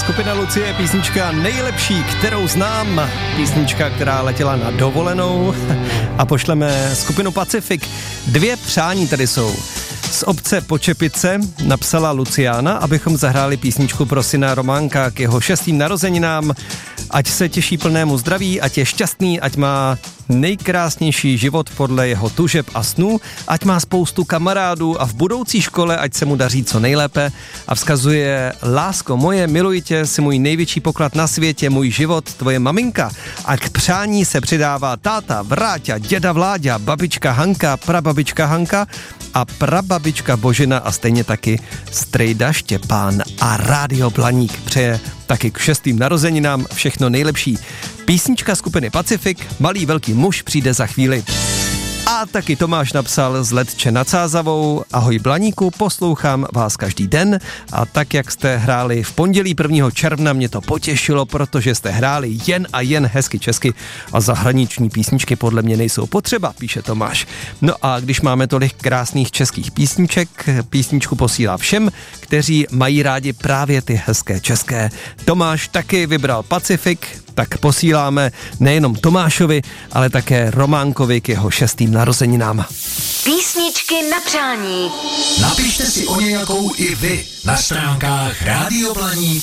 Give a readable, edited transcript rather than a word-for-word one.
skupina Lucie, písnička nejlepší, kterou znám, písnička, která letěla na dovolenou a pošleme skupinu Pacific. 2 přání tady jsou. Z obce Počepice napsala Luciána, abychom zahráli písničku pro syna Románka k jeho 6. narozeninám. Ať se těší plnému zdraví, ať je šťastný, ať má nejkrásnější život podle jeho tužeb a snů, ať má spoustu kamarádů a v budoucí škole ať se mu daří co nejlépe a vzkazuje: lásko moje, miluji tě, jsi můj největší poklad na světě, můj život, tvoje maminka. A k přání se přidává táta Vráťa, děda Vláďa, babička Hanka, prababička Hanka a prababička Božena a stejně taky strejda Štěpán a Rádio Blaník přeje taky k 6. narozeninám všechno nejlepší. Písnička skupiny Pacific, Malý velký muž, přijde za chvíli. A taky Tomáš napsal z Letče nad Sázavou: ahoj Blaníku, poslouchám vás každý den a tak, jak jste hráli v pondělí 1. června, mě to potěšilo, protože jste hráli jen a jen hezky česky a zahraniční písničky podle mě nejsou potřeba, píše Tomáš. No a když máme tolik krásných českých písniček, písničku posílá všem, kteří mají rádi právě ty hezké české. Tomáš taky vybral Pacific, tak posíláme nejenom Tomášovi, ale také Románkovi k jeho 6. narozeninám. Písničky na přání. Napište si o nějakou i vy na stránkách radioblaník.cz.